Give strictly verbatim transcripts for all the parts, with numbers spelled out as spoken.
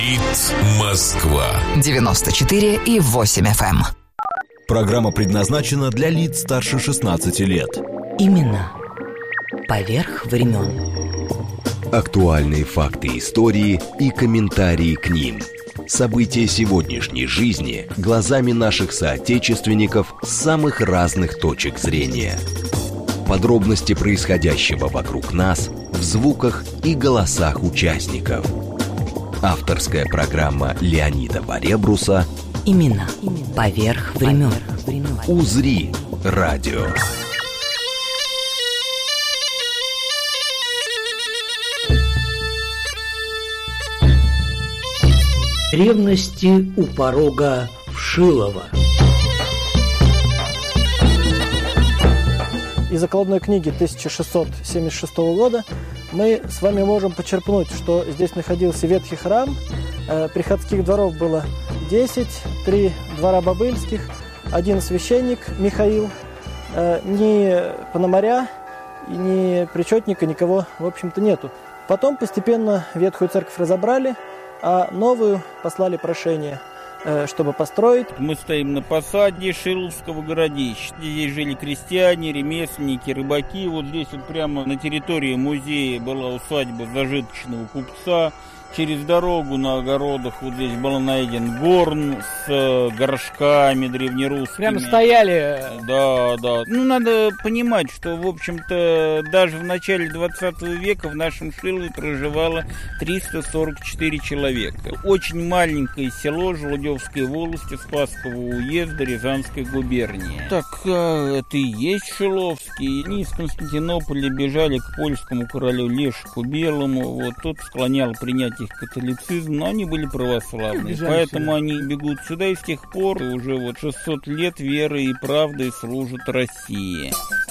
Говорит Москва. девяносто четыре и восемь эф эм. Программа предназначена для лиц старше шестнадцати лет. Именно поверх времен. Актуальные факты истории и комментарии к ним. События сегодняшней жизни глазами наших соотечественников с самых разных точек зрения. Подробности происходящего вокруг нас в звуках и голосах участников. Авторская программа Леонида Баребруса Именно поверх времен. «Узри радио». Древности у порога Вшилова. Из окладной книги тысяча шестьсот семьдесят шестого года мы с вами можем почерпнуть, что здесь находился ветхий храм. Э, приходских дворов было десять, три двора бобыльских, один священник Михаил, э, ни пономаря, ни причетника, никого, в общем-то, нету. Потом постепенно ветхую церковь разобрали, а новую послали прошение, чтобы построить. Мы стоим на посаде Шиловского городища. Здесь жили крестьяне, ремесленники, рыбаки. Вот здесь вот прямо на территории музея была усадьба зажиточного купца. Через дорогу на огородах вот здесь был найден горн с горшками древнерусскими. Прямо стояли. Да, да. Ну, надо понимать, что, в общем-то, даже в начале двадцатого века в нашем Шилове проживало триста сорок четыре человека. Очень маленькое село Желудевской волости Спасского уезда Рязанской губернии. Так, это и есть Шиловские. Они из Константинополя бежали к польскому королю Лешику Белому. Вот тот склонял принять их католицизм, но они были православные. Поэтому сюда. Они бегут сюда, и с тех пор уже вот шестьсот лет верой и правдой служат России.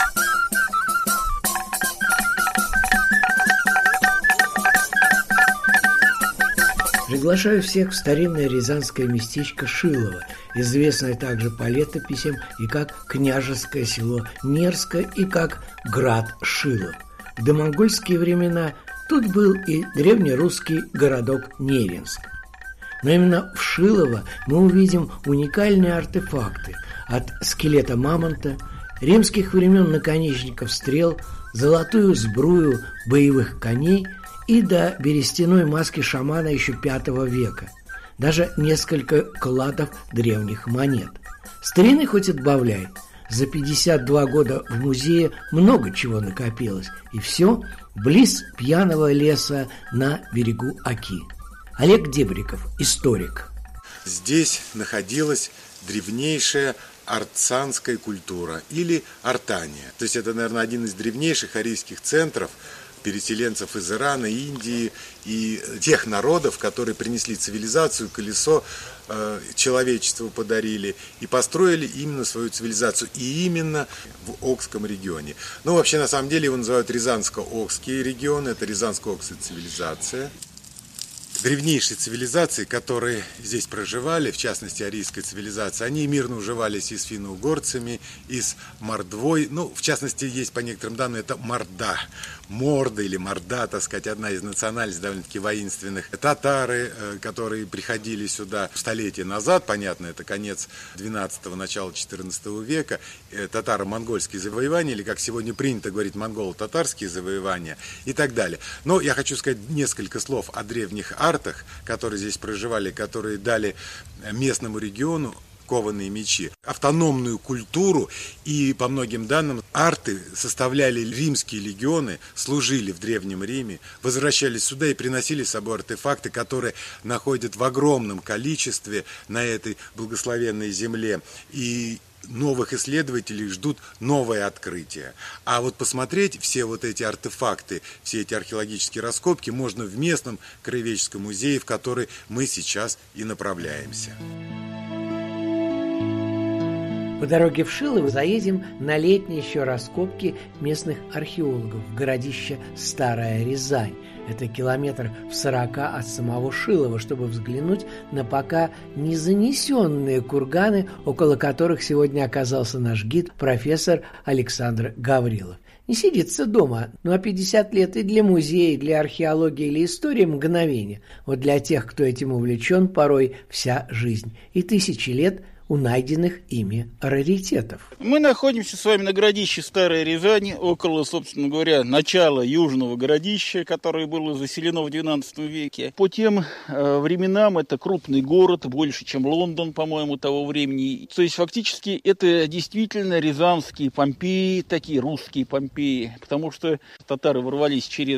Приглашаю всех в старинное рязанское местечко Шилово, известное также по летописям и как княжеское село Нерско, и как град Шилов. В домонгольские времена тут был и древнерусский городок Неринск. Но именно в Шилово мы увидим уникальные артефакты от скелета мамонта, римских времен наконечников стрел, золотую сбрую боевых коней и до берестяной маски шамана еще пятого века, даже несколько кладов древних монет. Старины хоть отбавляй, за пятьдесят два года в музее много чего накопилось, и все близ пьяного леса на берегу Оки. Олег Дебриков, историк. Здесь находилась древнейшая арцанская культура или Артания. То есть это, наверное, один из древнейших арийских центров переселенцев из Ирана, Индии и тех народов, которые принесли цивилизацию, колесо э, человечеству подарили и построили именно свою цивилизацию, и именно в Окском регионе. Ну, вообще, на самом деле, его называют Рязанско-Окский регион, это Рязанско-Окская цивилизация. Древнейшие цивилизации, которые здесь проживали, в частности арийская цивилизация, они мирно уживались и с финно-угорцами, и с мордвой. Ну, в частности, есть по некоторым данным, это морда. Морда или морда, так сказать, одна из национальностей довольно-таки воинственных. Татары, которые приходили сюда столетия назад, понятно, это конец двенадцатого, начало четырнадцатого века, татаро-монгольские завоевания, или, как сегодня принято говорить, монголо-татарские завоевания и так далее. Но я хочу сказать несколько слов о древних артах, которые здесь проживали, которые дали местному региону кованые мечи, автономную культуру, и по многим данным арты составляли римские легионы, служили в Древнем Риме, возвращались сюда и приносили с собой артефакты, которые находят в огромном количестве на этой благословенной земле, и новых исследователей ждут новые открытия. А вот посмотреть все вот эти артефакты, все эти археологические раскопки можно в местном краеведческом музее, в который мы сейчас и направляемся. По дороге в Шилово заедем на летние еще раскопки местных археологов в городище Старая Рязань. Это километр в сорока от самого Шилова, чтобы взглянуть на пока не занесенные курганы, около которых сегодня оказался наш гид, профессор Александр Гаврилов. Не сидится дома. Ну а пятьдесят лет и для музея, и для археологии или истории мгновение. Вот для тех, кто этим увлечен, порой вся жизнь. И тысячи лет у найденных ими раритетов. Мы находимся с вами на городище Старой Рязани, около, собственно говоря, начала Южного городища, которое было заселено в двенадцатом веке. По тем э, временам это крупный город, больше, чем Лондон, по-моему, того времени. То есть, фактически, это действительно рязанские Помпеи, такие русские Помпеи, потому что татары ворвались через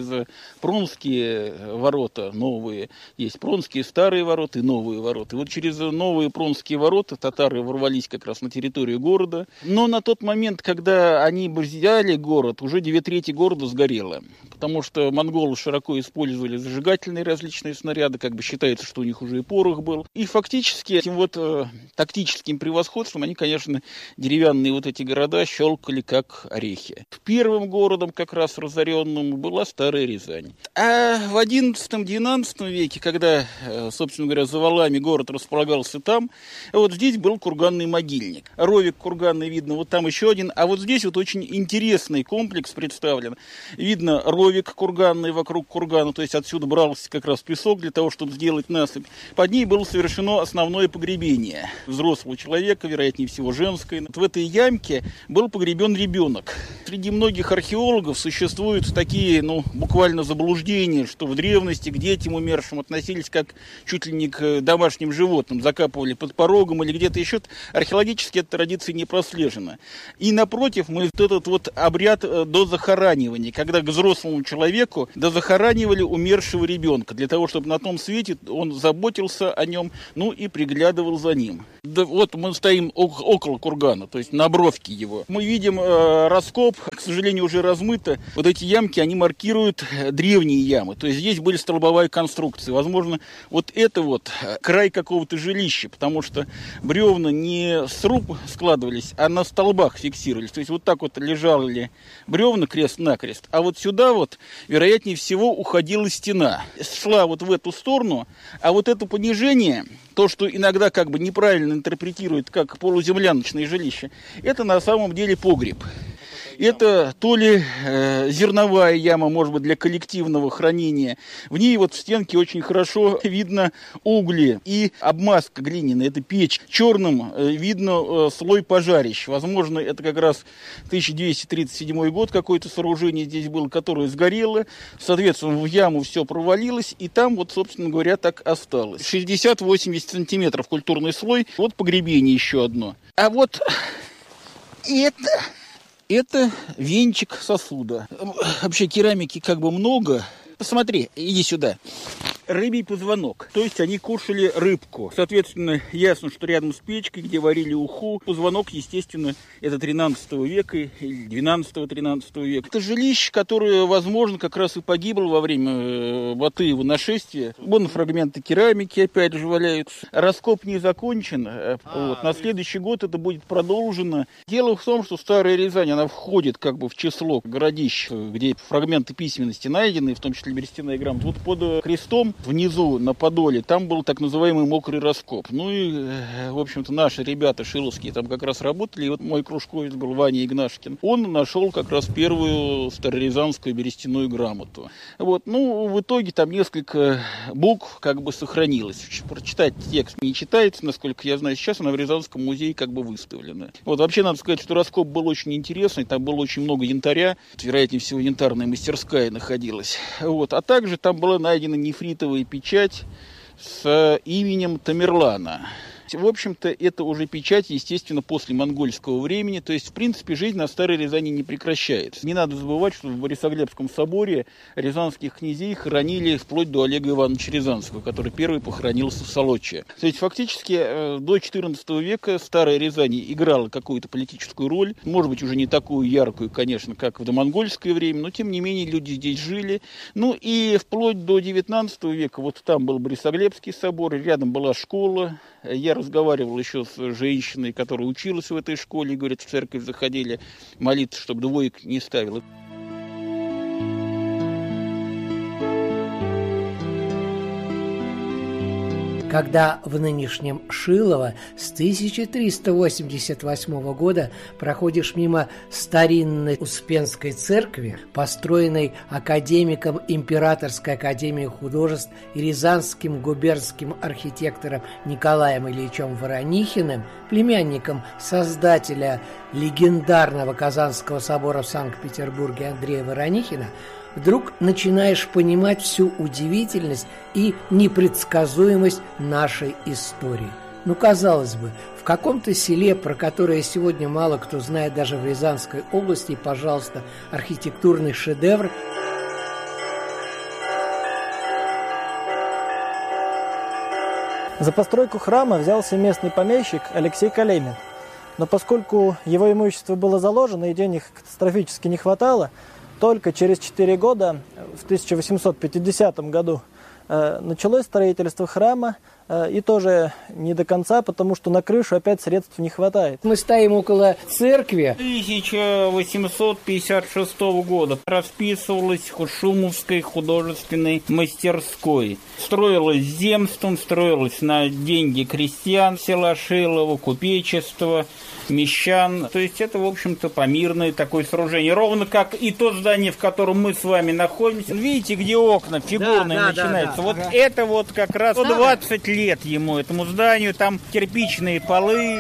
Пронские ворота, новые. Есть Пронские старые ворота и новые ворота. И вот через новые Пронские ворота татары Татары ворвались как раз на территорию города. Но на тот момент, когда они взяли город, уже две трети города сгорело. Потому что монголы широко использовали зажигательные различные снаряды, как бы считается, что у них уже и порох был. И фактически этим вот э, тактическим превосходством они, конечно, деревянные вот эти города щелкали как орехи. Первым городом, как раз разоренным, была Старая Рязань. А в одиннадцатом-двенадцатом веке, когда, э, собственно говоря, за валами город располагался там, вот здесь был курганный могильник. Ровик курганный видно, вот там еще один. А вот здесь вот очень интересный комплекс представлен. Видно ровик курганный вокруг кургана, то есть отсюда брался как раз песок для того, чтобы сделать насыпь. Под ней было совершено основное погребение взрослого человека, вероятнее всего женское. Вот в этой ямке был погребен ребенок. Среди многих археологов существуют такие, ну, буквально заблуждения, что в древности к детям умершим относились как чуть ли не к домашним животным, закапывали под порогом или где-то еще. Археологически эта традиция не прослежена. И напротив, мы вот этот вот обряд дозахоранивания, когда к взрослому человеку дозахоранивали умершего ребенка, для того, чтобы на том свете он заботился о нем, ну и приглядывал за ним. Да, вот мы стоим около кургана, то есть на бровке его. Мы видим э, раскоп, к сожалению, уже размыто. Вот эти ямки, они маркируют древние ямы. То есть здесь были столбовая конструкция. Возможно, вот это вот край какого-то жилища, потому что бревна не с руб складывались, а на столбах фиксировались. То есть вот так вот лежали бревна крест-накрест. А вот сюда вот, вероятнее всего, уходила стена. Шла вот в эту сторону, а вот это понижение, то, что иногда как бы неправильно интерпретируют как полуземляночное жилище, это на самом деле погреб. Это то ли э, зерновая яма, может быть, для коллективного хранения. В ней вот в стенке очень хорошо видно угли и обмазка глиняная, это печь. Черным э, видно э, слой пожарищ. Возможно, это как раз тысяча двести тридцать седьмой год какое-то сооружение здесь было, которое сгорело. Соответственно, в яму все провалилось, и там вот, собственно говоря, так осталось. шестьдесят-восемьдесят сантиметров культурный слой. Вот погребение еще одно. А вот это... Это венчик сосуда. Вообще керамики как бы много. Посмотри, иди сюда. Рыбий позвонок. То есть они кушали рыбку. Соответственно, ясно, что рядом с печкой, где варили уху, позвонок, естественно, это тринадцатого века или двенадцатого-тринадцатого века. Это жилище, которое, возможно, как раз и погибло во время Батыева нашествия. Вон фрагменты керамики опять же валяются. Раскоп не закончен. Вот. На следующий год это будет продолжено. Дело в том, что Старая Рязань, она входит как бы в число городищ, где фрагменты письменности найдены, в том числе берестяная грамота. Вот под крестом внизу на Подоле, там был так называемый мокрый раскоп. Ну и, в общем-то, наши ребята шиловские там как раз работали. И вот мой кружковец был Ваня Игнашкин. Он нашел как раз первую старорязанскую берестяную грамоту. Вот. Ну, в итоге там несколько букв как бы сохранилось. Прочитать текст не читается, насколько я знаю. Сейчас она в Рязанском музее как бы выставлена. Вот. Вообще, надо сказать, что раскоп был очень интересный. Там было очень много янтаря. Вероятнее всего, янтарная мастерская находилась. Вот. А также там была найдена нефритовая печать с именем Тамерлана. В общем-то, это уже печать, естественно, после монгольского времени. То есть, в принципе, жизнь на Старой Рязани не прекращается. Не надо забывать, что в Борисоглебском соборе рязанских князей хоронили вплоть до Олега Ивановича Рязанского, который первый похоронился в Солочье. То есть, фактически, до четырнадцатого века Старая Рязань играла какую-то политическую роль. Может быть, уже не такую яркую, конечно, как в домонгольское время, но, тем не менее, люди здесь жили. Ну и вплоть до девятнадцатого века, вот там был Борисоглебский собор, рядом была школа. Я разговаривал еще с женщиной, которая училась в этой школе, и, говорит, в церковь заходили молиться, чтобы двоек не ставило. когда в нынешнем Шилово с тысяча триста восемьдесят восьмого года проходишь мимо старинной Успенской церкви, построенной академиком Императорской академии художеств и рязанским губернским архитектором Николаем Ильичем Воронихиным, племянником создателя легендарного Казанского собора в Санкт-Петербурге Андрея Воронихина, вдруг начинаешь понимать всю удивительность и непредсказуемость нашей истории. Ну, казалось бы, в каком-то селе, про которое сегодня мало кто знает даже в Рязанской области, и, пожалуйста, архитектурный шедевр. За постройку храма взялся местный помещик Алексей Калеймин. Но поскольку его имущество было заложено и денег катастрофически не хватало, только через четыре года, в тысяча восемьсот пятидесятом году, э, началось строительство храма, э, и тоже не до конца, потому что на крышу опять средств не хватает. Мы стоим около церкви. тысяча восемьсот пятьдесят шестого года расписывалась Шумовской художественной мастерской. Строилась земством, строилась на деньги крестьян села Шилово, купечества, мещан. То есть это, в общем-то, помирное такое сооружение. Ровно как и то здание, в котором мы с вами находимся. Видите, где окна фигурные, да, да, начинаются? Да, да, вот ага. Это вот как раз сто двадцать лет ему, этому зданию. Там кирпичные полы.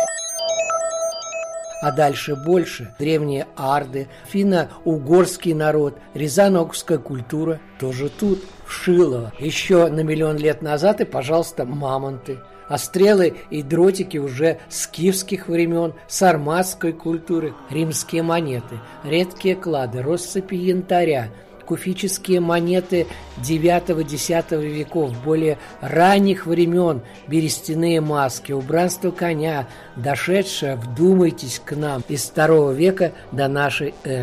А дальше больше. Древние арды, финно-угорский народ, рязановская культура тоже тут, в Шилово. Еще на миллион лет назад и, пожалуйста, мамонты. А стрелы и дротики уже скифских времен, сарматской культуры, римские монеты, редкие клады, россыпи янтаря, куфические монеты девятого-десятого веков, более ранних времен, берестяные маски, убранство коня, дошедшее, вдумайтесь, к нам из второго века до нашей эры.